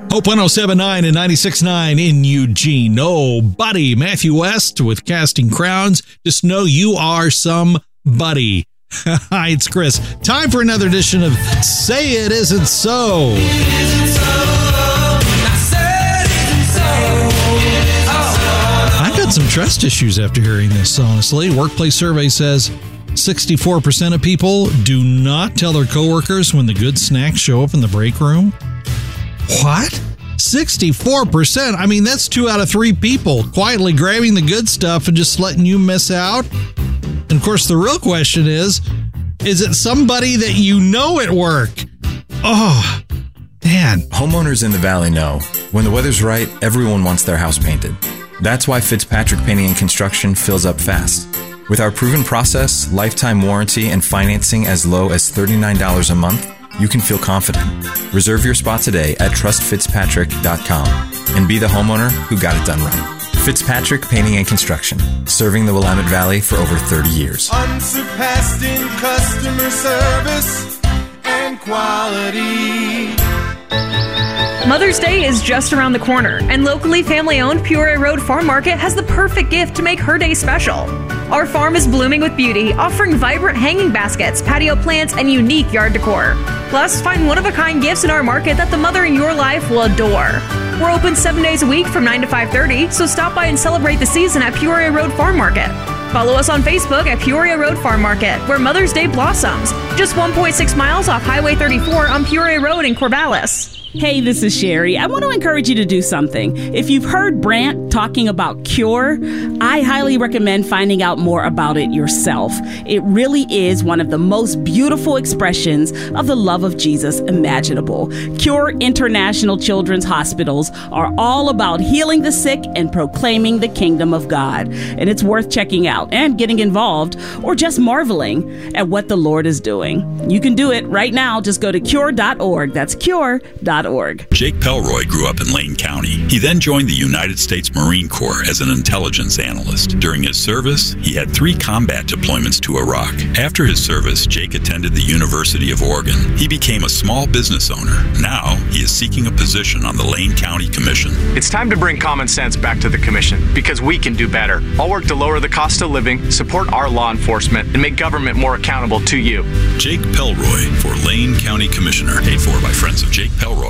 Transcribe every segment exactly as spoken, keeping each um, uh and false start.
Hope one oh seven point nine and ninety-six point nine in Eugene. Nobody. Matthew West with Casting Crowns. Just know you are somebody. Hi, it's Chris. Time for another edition of Say It Isn't So. It isn't so. I said it isn't so. Oh. I've got some trust issues after hearing this, honestly. Workplace survey says sixty-four percent of people do not tell their coworkers when the good snacks show up in the break room. What? sixty-four percent? I mean, that's two out of three people quietly grabbing the good stuff and just letting you miss out. And of course, the real question is, is it somebody that you know at work? Oh, man. Homeowners in the Valley know when the weather's right, everyone wants their house painted. That's why Fitzpatrick Painting and Construction fills up fast. With our proven process, lifetime warranty, and financing as low as thirty-nine dollars a month, you can feel confident. Reserve your spot today at trust fitzpatrick dot com and be the homeowner who got it done right. Fitzpatrick Painting and Construction, serving the Willamette Valley for over thirty years. Unsurpassed in customer service and quality. Mother's Day is just around the corner, and locally family-owned Peoria Road Farm Market has the perfect gift to make her day special. Our farm is blooming with beauty, offering vibrant hanging baskets, patio plants, and unique yard decor. Plus, find one-of-a-kind gifts in our market that the mother in your life will adore. We're open seven days a week from nine to five thirty, so stop by and celebrate the season at Peoria Road Farm Market. Follow us on Facebook at Peoria Road Farm Market, where Mother's Day blossoms. Just one point six miles off Highway thirty-four on Peoria Road in Corvallis. Hey, this is Sherry. I want to encourage you to do something. If you've heard Brant talking about Cure, I highly recommend finding out more about it yourself. It really is one of the most beautiful expressions of the love of Jesus imaginable. Cure International Children's Hospitals are all about healing the sick and proclaiming the kingdom of God. And it's worth checking out and getting involved, or just marveling at what the Lord is doing. You can do it right now. Just go to cure dot org. That's cure dot org. Jake Pelroy grew up in Lane County. He then joined the United States Marine Corps as an intelligence analyst. During his service, he had three combat deployments to Iraq. After his service, Jake attended the University of Oregon. He became a small business owner. Now, he is seeking a position on the Lane County Commission. It's time to bring common sense back to the Commission, because we can do better. I'll work to lower the cost of living, support our law enforcement, and make government more accountable to you. Jake Pelroy for Lane County Commissioner. Paid for by Friends of Jake Pelroy.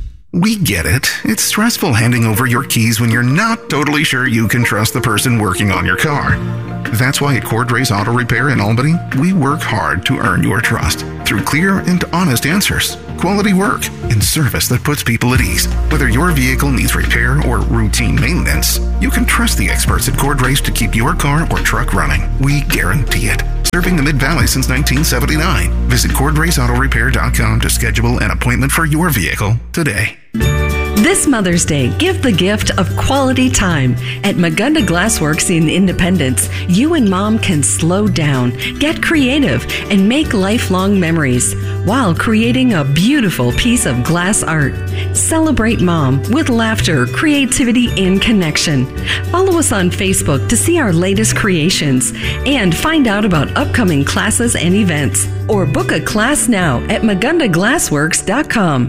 We get it. It's stressful handing over your keys when you're not totally sure you can trust the person working on your car. That's why at Cordray's Auto Repair in Albany, we work hard to earn your trust through clear and honest answers, quality work, and service that puts people at ease. Whether your vehicle needs repair or routine maintenance, you can trust the experts at Cordray's to keep your car or truck running. We guarantee it. Serving the Mid-Valley since nineteen seventy-nine. Visit cord race auto repair dot com to schedule an appointment for your vehicle today. This Mother's Day, give the gift of quality time. At Magunda Glassworks in Independence, you and Mom can slow down, get creative, and make lifelong memories while creating a beautiful piece of glass art. Celebrate Mom with laughter, creativity, and connection. Follow us on Facebook to see our latest creations and find out about upcoming classes and events. Or book a class now at magunda glassworks dot com.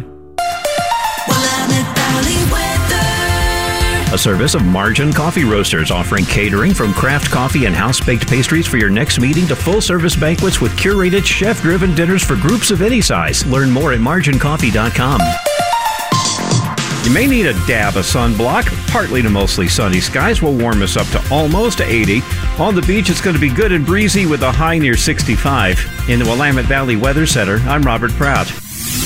A service of Margin Coffee Roasters, offering catering from craft coffee and house-baked pastries for your next meeting to full-service banquets with curated, chef-driven dinners for groups of any size. Learn more at margin coffee dot com. You may need a dab of sunblock. Partly to mostly sunny skies will warm us up to almost eighty. On the beach, it's going to be good and breezy with a high near sixty-five. In the Willamette Valley Weather Center, I'm Robert Prout.